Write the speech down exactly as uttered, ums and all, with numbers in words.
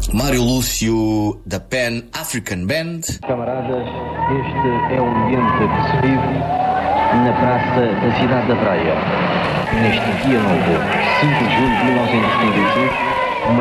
Mário Lúcio, da Pan African Band. Camaradas, este é o ambiente que se vive na praça da cidade da Praia, neste dia novo, cinco de julho de mil novecentos e setenta e cinco.